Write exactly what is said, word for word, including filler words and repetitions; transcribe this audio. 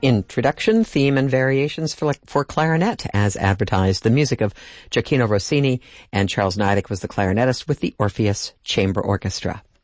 introduction, theme, and variations for, for clarinet as advertised. The music of Gioacchino Rossini, and Charles Niedek was the clarinetist with the Orpheus Chamber Orchestra.